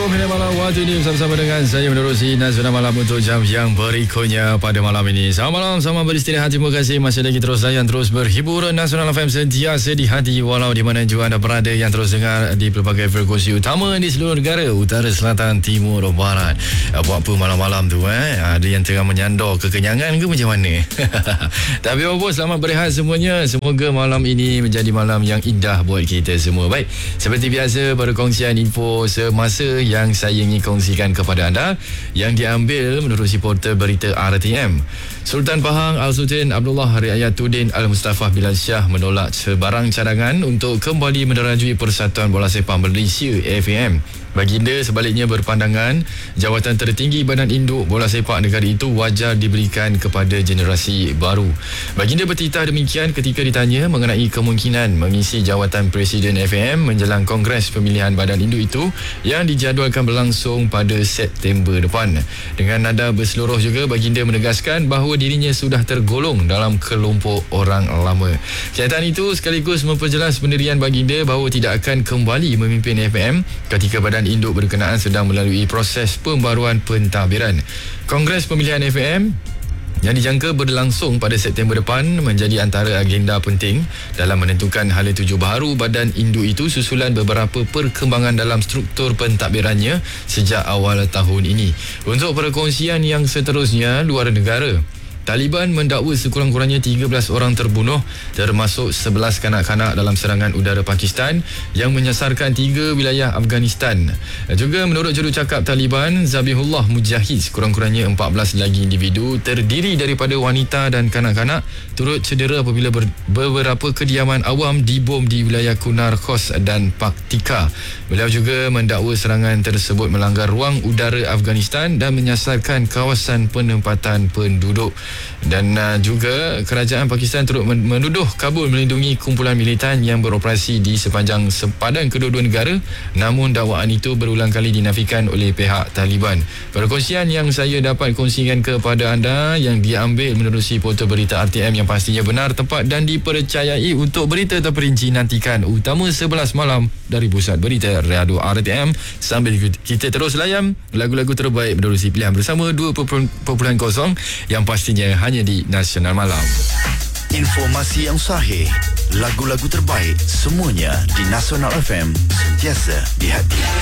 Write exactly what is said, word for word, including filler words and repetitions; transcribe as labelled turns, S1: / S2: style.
S1: Kini malam waktu ini bersama-sama dengan saya menerusi Nasional Malam untuk jam yang berikutnya pada malam ini. Selamat malam, selamat beristirahat. Terima kasih masih lagi terus layan, terus berhibur. Nasional F M sentiasa di hati walau di mana juga anda berada, yang terus dengar di pelbagai frekuensi utama di seluruh negara, utara, selatan, timur, barat. Buat apa malam-malam tu eh? Ada yang tengah menyandor kekenyangan ke macam mana? Tapi apa, selamat berehat semuanya. Semoga malam ini menjadi malam yang indah buat kita semua. Baik, seperti biasa perkongsian info semasa yang saya ingin kongsikan kepada anda yang diambil menerusi portal berita R T M. Sultan Pahang Al-Sultan Abdullah Riayatuddin Al-Mustafa Bilal Shah menolak sebarang cadangan untuk kembali menerajui Persatuan Bola Sepak Malaysia A F A M. Baginda sebaliknya berpandangan jawatan tertinggi Badan Induk Bola Sepak negara itu wajar diberikan kepada generasi baru. Baginda bertitah demikian ketika ditanya mengenai kemungkinan mengisi jawatan Presiden F A M menjelang Kongres Pemilihan Badan Induk itu yang dijadualkan berlangsung pada September depan. Dengan nada berseluruh juga, Baginda menegaskan bahawa dirinya sudah tergolong dalam kelompok orang lama. Kenyataan itu sekaligus memperjelas pendirian Baginda bahawa tidak akan kembali memimpin F A M ketika Badan Induk berkenaan sedang melalui proses pembaruan pentadbiran. Kongres Pemilihan F A M yang dijangka berlangsung pada September depan menjadi antara agenda penting dalam menentukan hala tuju baharu Badan Induk itu susulan beberapa perkembangan dalam struktur pentadbirannya sejak awal tahun ini. Untuk perkongsian yang seterusnya, luar negara, Taliban mendakwa sekurang-kurangnya tiga belas orang terbunuh, termasuk sebelas kanak-kanak dalam serangan udara Pakistan yang menyasarkan tiga wilayah Afghanistan. Juga menurut jurucakap Taliban, Zabihullah Mujahid, sekurang-kurangnya empat belas lagi individu terdiri daripada wanita dan kanak-kanak turut cedera apabila ber- beberapa kediaman awam dibom di wilayah Kunar Khos dan Paktika. Beliau juga mendakwa serangan tersebut melanggar ruang udara Afghanistan dan menyasarkan kawasan penempatan penduduk. Dan uh, juga kerajaan Pakistan turut menuduh Kabul melindungi kumpulan militan yang beroperasi di sepanjang sepadan kedua-dua negara, namun dakwaan itu berulang kali dinafikan oleh pihak Taliban. Perkongsian yang saya dapat kongsikan kepada anda yang diambil menerusi portal berita R T M yang pastinya benar, tepat dan dipercayai. Untuk berita terperinci nantikan utama sebelas malam dari pusat berita Radio R T M, sambil kita terus layan lagu-lagu terbaik menerusi pilihan bersama dua titik kosong yang pastinya hanya di Nasional Malam.
S2: Informasi yang sahih, lagu-lagu terbaik, semuanya di Nasional F M, sentiasa di hati.